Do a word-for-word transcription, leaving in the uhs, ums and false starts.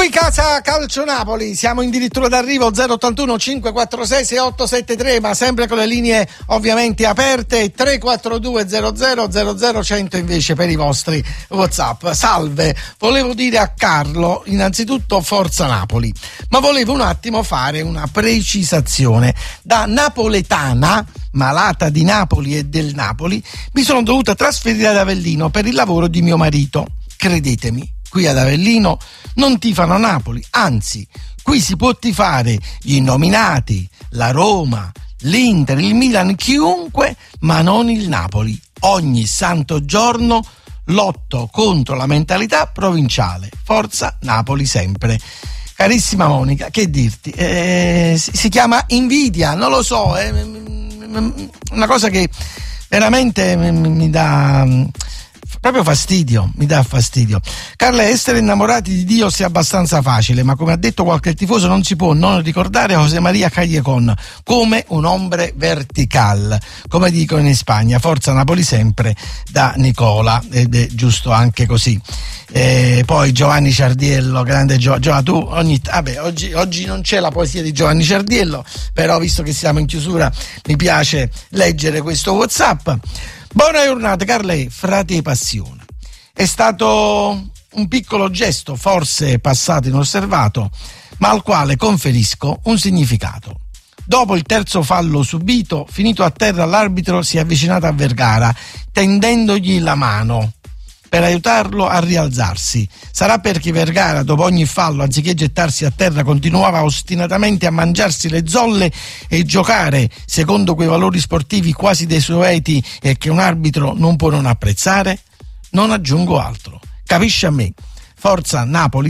Qui Casa Calcio Napoli, siamo addirittura d'arrivo zero ottantuno cinquecentoquarantasei sessantottosettantatré, ma sempre con le linee ovviamente aperte. Tre quattro due zero zero zero zero cento invece per i vostri WhatsApp. Salve, volevo dire a Carlo innanzitutto forza Napoli, ma volevo un attimo fare una precisazione. Da napoletana, malata di Napoli e del Napoli, mi sono dovuta trasferire ad Avellino per il lavoro di mio marito. Credetemi, qui ad Avellino non tifano Napoli, anzi, qui si può tifare gli innominati, la Roma, l'Inter, il Milan, chiunque, ma non il Napoli. Ogni santo giorno lotto contro la mentalità provinciale. Forza Napoli sempre. Carissima Monica, che dirti? Eh, si, si chiama invidia, non lo so, è una cosa che veramente mi dà proprio fastidio, mi dà fastidio. Carla, essere innamorati di Dio sia abbastanza facile, ma come ha detto qualche tifoso non si può non ricordare José María Callejon come un ombre vertical, come dicono in Spagna. Forza Napoli sempre, da Nicola, ed è giusto anche così. E poi Giovanni Ciardiello, grande Gio, Gio tu ogni vabbè, oggi, oggi non c'è la poesia di Giovanni Ciardiello, però visto che siamo in chiusura mi piace leggere questo WhatsApp. Buona giornata Carle, frate e passione. È stato un piccolo gesto, forse passato inosservato, ma al quale conferisco un significato. Dopo il terzo fallo subito, finito a terra, l'arbitro si è avvicinato a Vergara, tendendogli la mano per aiutarlo a rialzarsi. Sarà perché Vergara, dopo ogni fallo, anziché gettarsi a terra, continuava ostinatamente a mangiarsi le zolle e giocare secondo quei valori sportivi quasi desueti e che un arbitro non può non apprezzare? Non aggiungo altro. Capisci a me? Forza Napoli